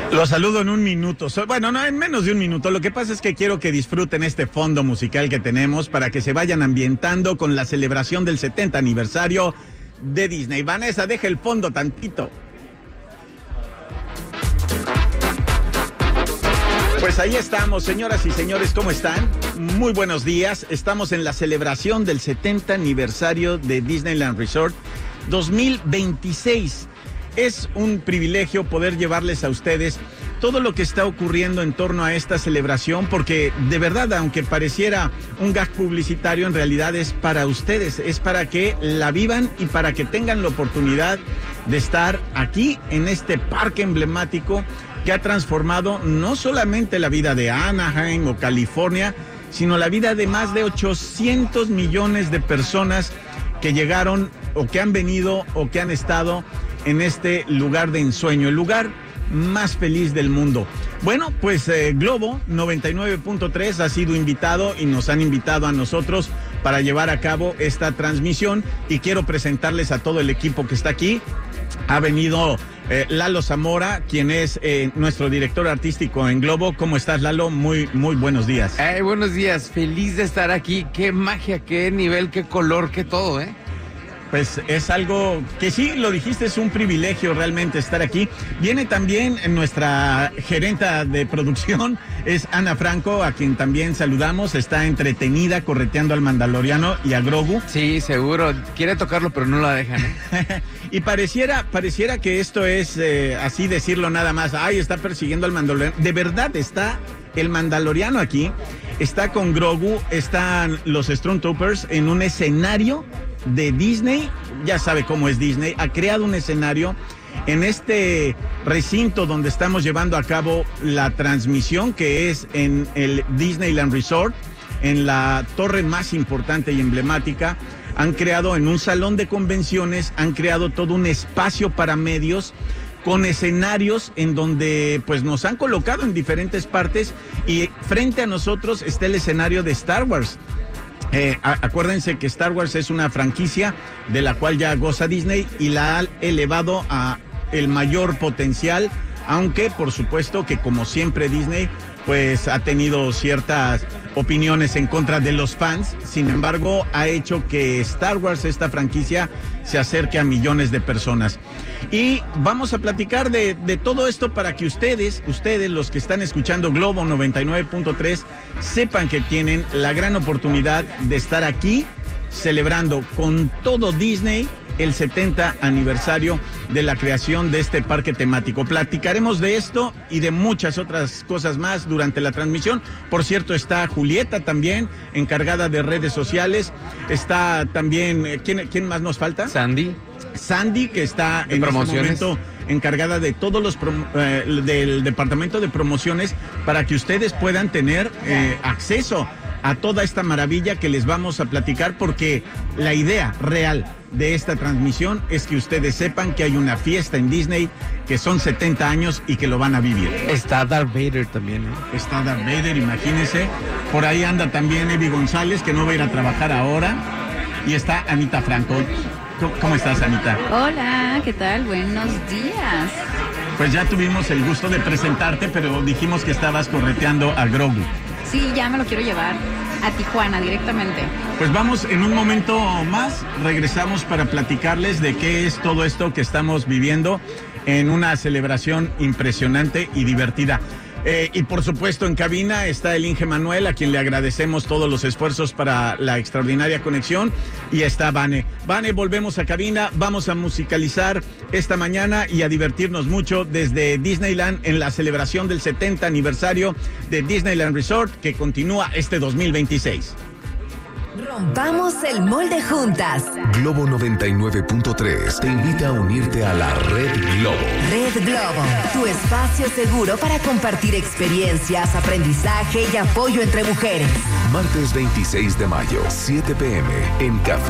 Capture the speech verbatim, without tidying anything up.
Los saludo en un minuto. Bueno, no, en menos de un minuto. Lo que pasa es que quiero que disfruten este fondo musical que tenemos para que se vayan ambientando con la celebración del setenta aniversario de Disney. Vanessa, deja el fondo tantito. Pues ahí estamos, señoras y señores, ¿cómo están? Muy buenos días. Estamos en la celebración del setenta aniversario de Disneyland Resort dos mil veintiséis. Es un privilegio poder llevarles a ustedes todo lo que está ocurriendo en torno a esta celebración, porque de verdad, aunque pareciera un gag publicitario, en realidad es para ustedes, es para que la vivan y para que tengan la oportunidad de estar aquí en este parque emblemático que ha transformado no solamente la vida de Anaheim o California, sino la vida de más de ochocientos millones de personas que llegaron o que han venido o que han estado en este lugar de ensueño, el lugar más feliz del mundo. Bueno, pues eh, Globo noventa y nueve punto tres ha sido invitado y nos han invitado a nosotros para llevar a cabo esta transmisión, y quiero presentarles a todo el equipo que está aquí. Ha venido eh, Lalo Zamora, quien es eh, nuestro director artístico en Globo. ¿Cómo estás, Lalo? Muy, muy buenos días. Hey, buenos días, feliz de estar aquí. Qué magia, qué nivel, qué color, qué todo, ¿eh? Pues es algo que sí, lo dijiste, es un privilegio realmente estar aquí. Viene también nuestra gerenta de producción, es Ana Franco, a quien también saludamos. Está entretenida correteando al Mandaloriano y a Grogu. Sí, seguro. Quiere tocarlo, pero no la dejan, ¿eh? Y pareciera, pareciera que esto es eh, así decirlo nada más. Ay, está persiguiendo al Mandaloriano. De verdad está el Mandaloriano aquí. Está con Grogu, están los Stormtroopers en un escenario de Disney. Ya sabe cómo es Disney. Ha creado un escenario en este recinto donde estamos llevando a cabo la transmisión, que es en el Disneyland Resort, en la torre más importante y emblemática. Han creado en un salón de convenciones, han creado todo un espacio para medios, con escenarios en donde pues nos han colocado en diferentes partes, y frente a nosotros está el escenario de Star Wars. Eh, a, acuérdense que Star Wars es una franquicia de la cual ya goza Disney y la ha elevado a el mayor potencial, aunque por supuesto que, como siempre, Disney pues ha tenido ciertas opiniones en contra de los fans. Sin embargo, ha hecho que Star Wars, esta franquicia, se acerque a millones de personas. Y vamos a platicar de, de todo esto para que ustedes, ustedes los que están escuchando Globo noventa y nueve punto tres, sepan que tienen la gran oportunidad de estar aquí celebrando con todo Disney el setenta aniversario de la creación de este parque temático. Platicaremos de esto y de muchas otras cosas más durante la transmisión. Por cierto, está Julieta también, encargada de redes sociales. Está también, ¿quién, quién más nos falta? Sandy. Sandy, que está en este momento encargada de todos los eh, del departamento de promociones, para que ustedes puedan tener eh, acceso a toda esta maravilla que les vamos a platicar, porque la idea real de esta transmisión es que ustedes sepan que hay una fiesta en Disney, que son setenta años y que lo van a vivir. Está Darth Vader también, ¿eh? Está Darth Vader, imagínense. Por ahí anda también Evi González, que no va a ir a trabajar ahora. Y está Anita Franco. ¿Cómo estás, Anita? Hola, ¿qué tal? Buenos días. Pues ya tuvimos el gusto de presentarte, pero dijimos que estabas correteando a Grogu. Sí, ya me lo quiero llevar a Tijuana directamente. Pues vamos, en un momento más regresamos para platicarles de qué es todo esto que estamos viviendo en una celebración impresionante y divertida. Eh, y por supuesto, en cabina está el Inge Manuel, a quien le agradecemos todos los esfuerzos para la extraordinaria conexión, y está Vane. Vane, volvemos a cabina, vamos a musicalizar esta mañana y a divertirnos mucho desde Disneyland en la celebración del setenta aniversario de Disneyland Resort, que continúa este dos mil veintiséis. Rompamos el molde juntas. Globo noventa y nueve punto tres te invita a unirte a la Red Globo. Red Globo, tu espacio seguro para compartir experiencias, aprendizaje y apoyo entre mujeres. Martes veintiséis de mayo, siete p m en Café